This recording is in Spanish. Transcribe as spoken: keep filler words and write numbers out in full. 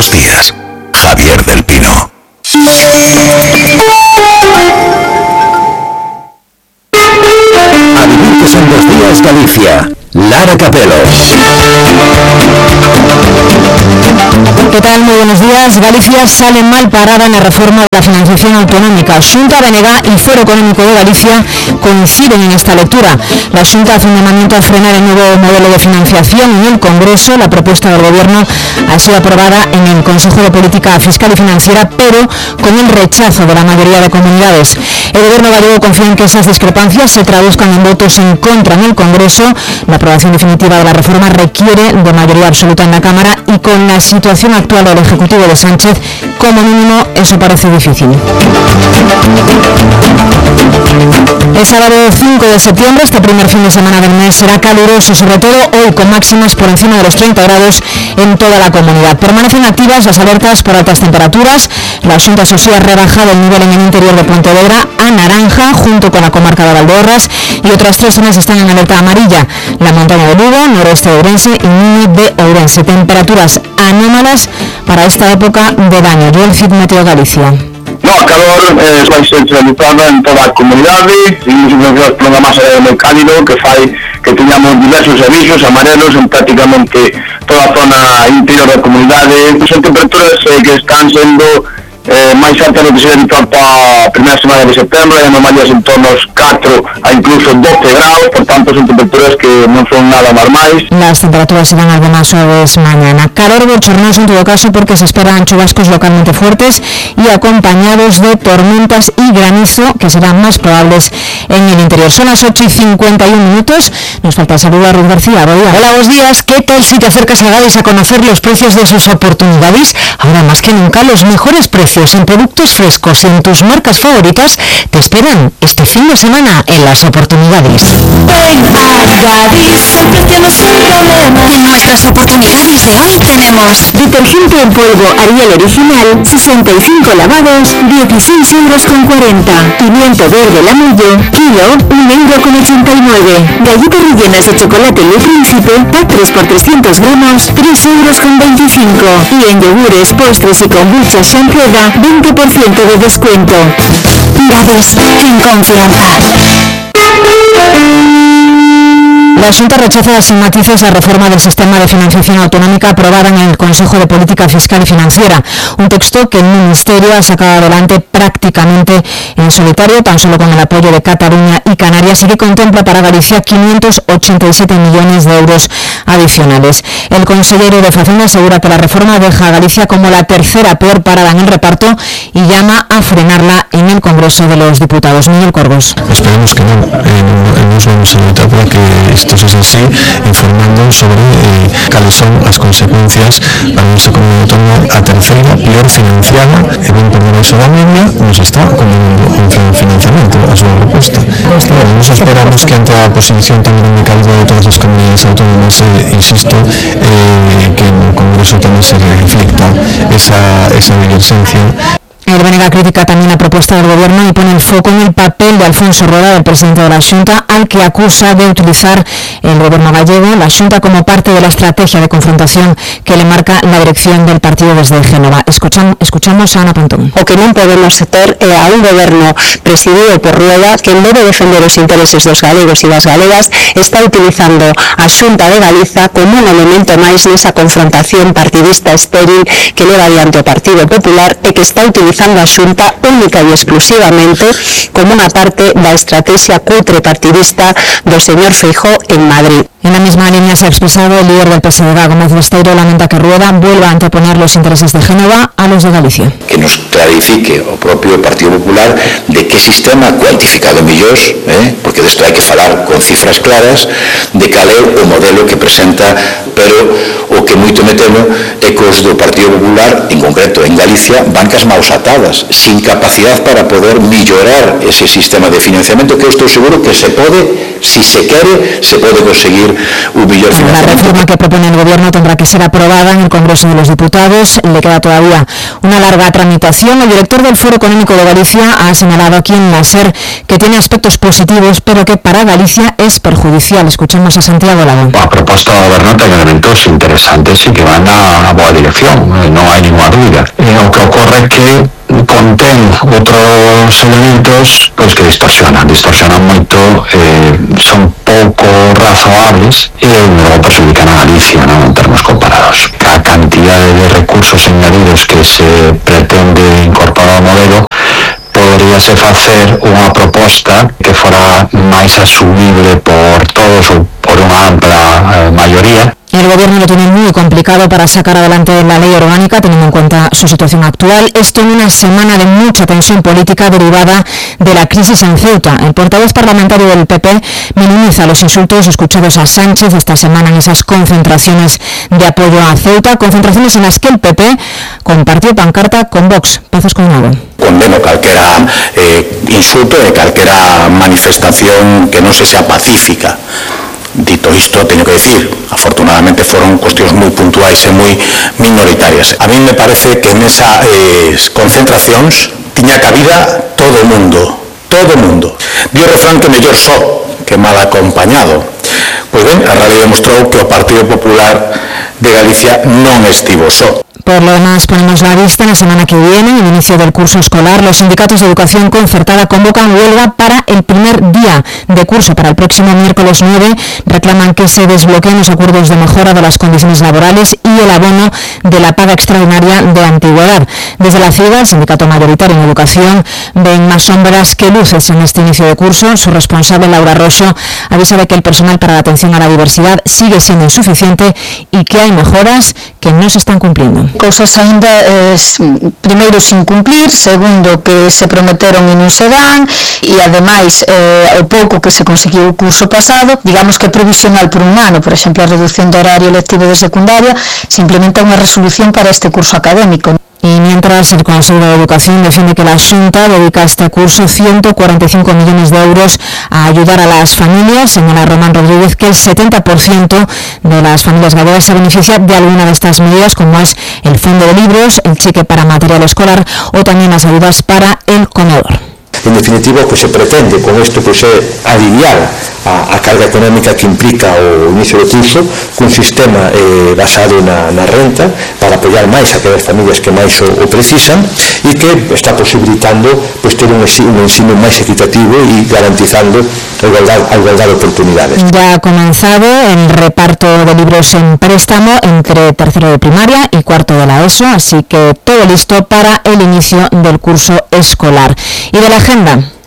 dos días. Javier del Pino. A vivir que son dos días, Galicia. Lara Capelo. ¿Qué tal? Muy buenos días. Galicia sale mal parada en la reforma de la financiación autonómica. Xunta, B N G y Foro Económico de Galicia coinciden en esta lectura. La Xunta hace un llamamiento a frenar el nuevo modelo de financiación en el Congreso. La propuesta del Gobierno ha sido aprobada en el Consejo de Política Fiscal y Financiera, pero con el rechazo de la mayoría de comunidades. El Gobierno gallego confía en que esas discrepancias se traduzcan en votos en contra en el Congreso. La aprobación definitiva de la reforma requiere de mayoría absoluta en la Cámara y con la situación actual del Ejecutivo de Sánchez, como mínimo, eso parece difícil. El sábado cinco de septiembre, este primer fin de semana del mes, será caluroso, sobre todo hoy, con máximas por encima de los treinta grados en toda la comunidad. Permanecen activas las alertas por altas temperaturas. La Xunta Social ha rebajado el nivel en el interior de Pontevedra a naranja, junto con la comarca de Valdeorras, y otras tres zonas están en alerta amarilla: la montaña de Lugo, noroeste de Ourense y Mini de Ourense. Temperaturas anómalas para esta época de daño. Yo el C I D Meteo Galicia. No, a calor eh, vai ser centralizada en toda a comunidade, seguimos influenciados por unha masa de aire moi cálido que fai que teñamos diversos avisos amarelos en prácticamente toda a zona interior da comunidade. Son temperaturas eh, que están sendo eh, máis altas do que se habitual para a primeira semana de setembro, e anomalías en torno aos catro a incluso doce graus, por tanto son temperaturas que non son nada normais. Las temperaturas serán algo más suaves mañana. Calor bochornoso en todo caso, porque se esperan chubascos localmente fuertes y acompañados de tormentas y granizo, que serán más probables en el interior. Son las ocho y cincuenta y un minutos. Nos falta saludar a Ruth García. Hola, buenos días. ¿Qué tal si te acercas a Gadis a conocer los precios de sus oportunidades? Ahora más que nunca, los mejores precios en productos frescos y en tus marcas favoritas te esperan este fin de semana en las oportunidades. Ven a Gadis, el precio no es un problema. En nuestras oportunidades de hoy tenemos detergente en polvo Ariel original, sesenta y cinco lavados, dieciséis euros con cuarenta. Pimiento verde Lamullo, kilo, un euro con ochenta y nueve. Galletas rellenas de chocolate Le Príncipe, pack tres por trescientos gramos, tres euros con veinticinco. Y en yogures, postres y kombucha Champreda, veinte por ciento de descuento. Gadis, en confianza. La Xunta rechaza sin matices la reforma del sistema de financiación autonómica aprobada en el Consejo de Política Fiscal y Financiera, un texto que el Ministerio ha sacado adelante prácticamente en solitario, tan solo con el apoyo de Cataluña y Canarias, y que contempla para Galicia quinientos ochenta y siete millones de euros adicionales. El consejero de Facenda asegura que la reforma deja a Galicia como la tercera peor parada en el reparto y llama a frenarla en el Congreso de los Diputados. Miguel Corgos. Esperemos que no, eh, nos vamos a luchar para que esto sea así, informando sobre eh, cuáles son as consecuencias para nuestra comunidad autónoma. A terceira, peor financiada, e ben por debaixo da media, nos está condenando un financiamento a súa proposta. Bueno, nos esperamos que ante a posición tamén de calidad de todas as comunidades autónomas, eh, insisto, eh, que no Congreso tamén se reflecta esa, esa divergencia. El B N G critica también la propuesta del Gobierno y pone el foco en el papel de Alfonso Rueda, el presidente de la Xunta, al que acusa de utilizar el Gobierno gallego, la Xunta, como parte de la estrategia de confrontación que le marca la dirección del partido desde Génova. Escuchamos, escuchamos a Ana Pontón. O que non podemos ter eh, a un Goberno presidido por Rueda que, en vez de defender os intereses dos galegos e das galegas, está utilizando a Xunta de Galiza como un elemento máis nesa confrontación partidista estéril que leva adiante o Partido Popular e que está utilizando a Xunta única e exclusivamente como unha parte da estrategia cutre partidista do señor Feijóo en Madrid. En la misma línea se ha expresado el líder del P S D G, Gómez Besteiro, lamenta que Rueda vuelva a anteponer los intereses de Génova a los de Galicia. Que nos clarifique o propio Partido Popular de que sistema cuantificado mellor, eh? porque desto hai que falar con cifras claras de cal é o modelo que presenta, pero o que moito me temo é que os do Partido Popular, en concreto en Galicia, bancas maus atadas, sin capacidade para poder mellorar ese sistema de financiamento, que eu estou seguro que se pode, si se quere, se pode conseguir un millor financiamiento. La reforma que propone el Gobierno tendrá que ser aprobada en el Congreso de los Diputados. Le queda todavía una larga tramitación. El director del Foro Económico de Galicia ha señalado aquí en la SER que tiene aspectos positivos, pero que para Galicia es perjudicial. Escuchemos a Santiago Lago. A proposta do Goberno ten elementos interesantes e que que van na, na boa dirección, eh, non hai ninguna dúbida. E o que ocorre é que contén outros elementos pois que distorsionan, distorsionan moito, eh, son pouco razoables e logo perjudican a Galicia, non, en termos comparados. A cantidade de recursos añadidos que se pretende incorporar ao modelo poderíase facer unha proposta que fora máis asumible por todos ou por unha ampla eh, mayoría. El gobierno lo tiene muy complicado para sacar adelante la ley orgánica, teniendo en cuenta su situación actual. Esto en una semana de mucha tensión política derivada de la crisis en Ceuta. El portavoz parlamentario del P P minimiza los insultos escuchados a Sánchez esta semana en esas concentraciones de apoyo a Ceuta, concentraciones en las que el P P compartió pancarta con Vox. Pazos Coronado. Condeno calquera eh, insulto e calquera manifestación que non se sea pacífica. Dito isto, teño que decir, afortunadamente foron cuestións moi puntuais e moi minoritarias. A mí me parece que nesa eh, concentracións tiña cabida todo o mundo, todo o mundo. Dio refrán que mellor só que mal acompañado. Pois ben, a realidade demostrou que o Partido Popular de Galicia non estivo só. Por lo demás, ponemos la vista en la semana que viene, en el inicio del curso escolar. Los sindicatos de educación concertada convocan huelga para el primer día de curso, para el próximo miércoles nueve. Reclaman que se desbloqueen los acuerdos de mejora de las condiciones laborales y el abono de la paga extraordinaria de antigüedad. Desde la CIEDA, el sindicato mayoritario en educación, ven más sombras que luces en este inicio de curso. Su responsable, Laura Roxo, avisa de que el personal para la atención a la diversidad sigue siendo insuficiente y que hay mejoras que no se están cumpliendo. Cousas ainda, eh, primeiro, sin cumplir, segundo, que se prometeron e non se dan, e ademais eh, o pouco que se conseguiu o curso pasado, digamos que é provisional por un ano. Por exemplo, a reducción do horario lectivo de secundaria se implementa unha resolución para este curso académico. Y mientras el Consejo de Educación defiende que la Xunta dedica a este curso ciento cuarenta y cinco millones de euros a ayudar a las familias, señala Román Rodríguez que el setenta por ciento de las familias gallegas se beneficia de alguna de estas medidas, como es el fondo de libros, el cheque para material escolar o también las ayudas para el comedor. En definitiva, pues se pretende con isto pues, aliviar a, a carga económica que implica o inicio do curso cun sistema eh, basado na, na renta para apoiar máis a aquelas familias que máis o, o precisan e que está posibilitando pues, ter un, un ensino máis equitativo e garantizando a igualdad, a igualdad de oportunidades. Ya ha comenzado el reparto de libros en préstamo entre tercero de primaria y cuarto de la ESO, así que todo listo para el inicio del curso escolar. Y de la agenda.